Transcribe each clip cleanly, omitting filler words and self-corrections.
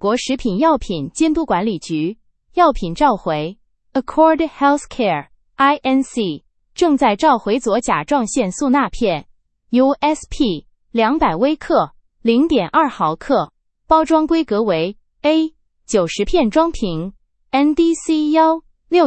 国食品药品监督管理局药品召回 Accord Healthcare Inc. 正在召回左甲状腺素钠片 USP 200微克 0.2 毫克，包装规格为 A 90片装瓶 NDC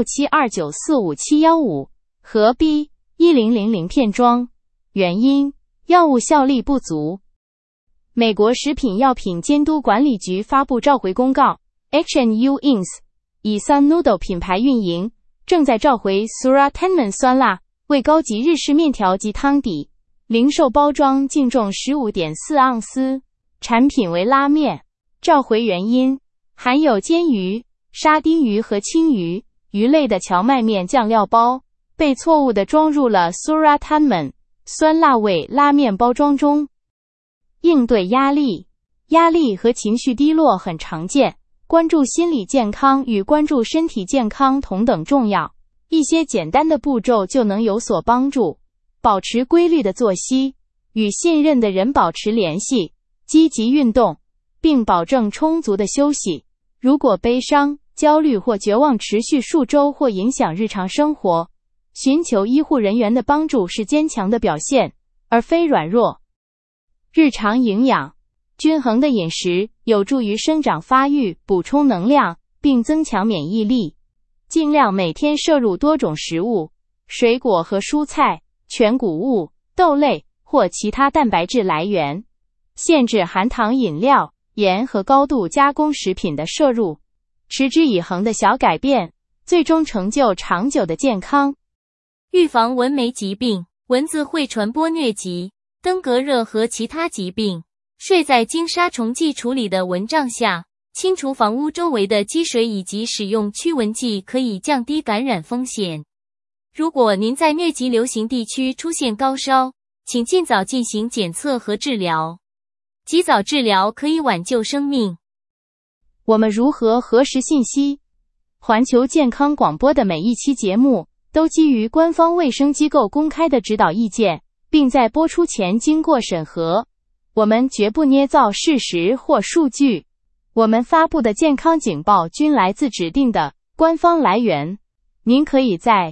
167294571和 B 1000片装。原因：药物效力不足。美国食品药品监督管理局发布召回公告 H&U Inc. 以 Sun Noodle 品牌运营，正在召回 Suratenman 酸辣味高级日式面条及汤底，零售包装净重 15.4 盎司，产品为拉面。召回原因：含有煎鱼、沙丁鱼和青鱼、鱼类的荞麦面酱料包被错误地装入了 Suratenman 酸辣味拉面包装中。应对压力。压力和情绪低落很常见，关注心理健康与关注身体健康同等重要。一些简单的步骤就能有所帮助。保持规律的作息，与信任的人保持联系，积极运动，并保证充足的休息。如果悲伤、焦虑或绝望持续数周或影响日常生活，寻求医护人员的帮助是坚强的表现，而非软弱。日常营养。均衡的饮食有助于生长发育，补充能量，并增强免疫力。尽量每天摄入多种食物，水果和蔬菜、全谷物、豆类或其他蛋白质来源。限制含糖饮料、盐和高度加工食品的摄入。持之以恒的小改变，最终成就长久的健康。 预防蚊媒疾病。蚊子会传播疟疾、登革热和其他疾病。睡在经杀虫剂处理的蚊帐下，清除房屋周围的积水以及使用驱蚊剂可以降低感染风险。如果您在疟疾流行地区出现高烧，请尽早进行检测和治疗。及早治疗可以挽救生命。 我们如何核实信息？环球健康广播的每一期节目都基于官方卫生机构公开的指导意见，并在播出前经过审核。我们绝不捏造事实或数据。我们发布的健康警报均来自指定的官方来源。您可以在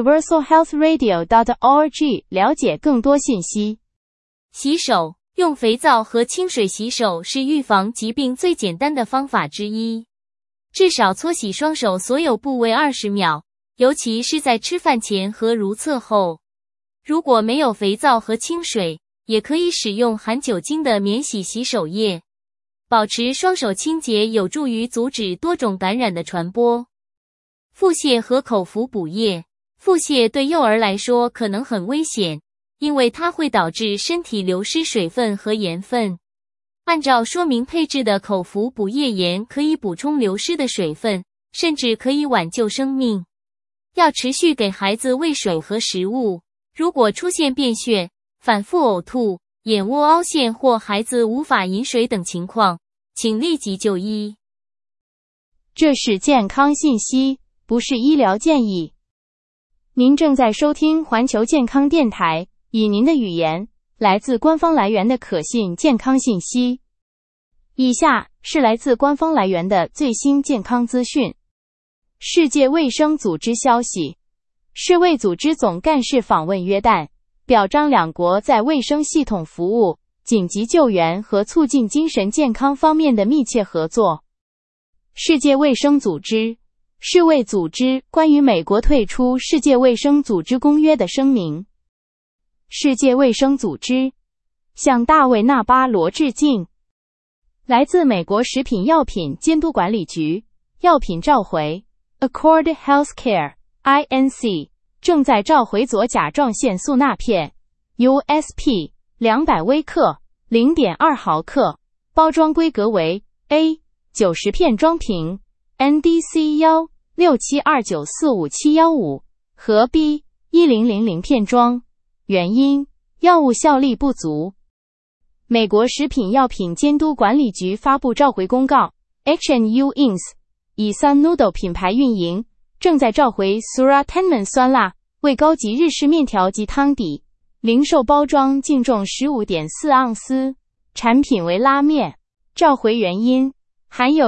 universalhealthradio.org 了解更多信息。 洗手。用肥皂和清水洗手是预防疾病最简单的方法之一。至少搓洗双手所有部位20秒，尤其是在吃饭前和如厕后。如果没有肥皂和清水，也可以使用含酒精的免洗洗手液。保持双手清洁有助于阻止多种感染的传播。腹泻和口服补液。腹泻对幼儿来说可能很危险，因为它会导致身体流失水分和盐分。按照说明配置的口服补液盐可以补充流失的水分，甚至可以挽救生命。要持续给孩子喂水和食物。如果出现便血、反复呕吐、眼窝凹陷或孩子无法饮水等情况，请立即就医。 这是健康信息，不是医疗建议。您正在收听环球健康电台，以您的语言，来自官方来源的可信健康信息。以下是来自官方来源的最新健康资讯。世界卫生组织消息，世卫组织总干事访问约旦，表彰两国在卫生系统服务、紧急救援和促进精神健康方面的密切合作。世界卫生组织，世卫组织关于美国退出世界卫生组织公约的声明。世界卫生组织向大卫·纳巴罗致敬。来自美国食品药品监督管理局药品召回 Accord Healthcare Inc. 正在召回左甲状腺素钠片 USP 200微克 0.2 毫克，包装规格为 A 90片装瓶 NDC 167294571和 B 1000片装。原因：药物效力不足。美国食品药品监督管理局发布召回公告 H&U Inc. 以 Sun Noodle 品牌运营，正在召回 Suratenman 酸辣味高级日式面条及汤底，零售包装净重 15.4 盎司，产品为拉面。召回原因：含有